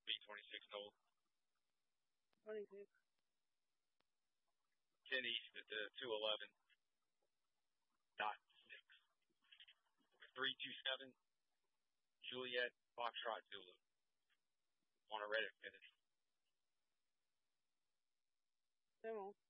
B26 Gold. 26. 10 East at the 211. Dot 6. 327 Juliet Foxtrot Zulu. On a red Infinity. Demo.